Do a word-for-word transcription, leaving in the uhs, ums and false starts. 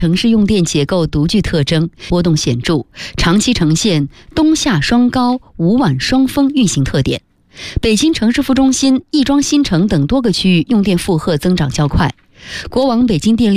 城市用电结构独具特征，波动显著，长期呈现冬夏双高、午晚双峰运行特点。北京城市副中心、亦庄新城等多个区域用电负荷增长较快。国网北京电力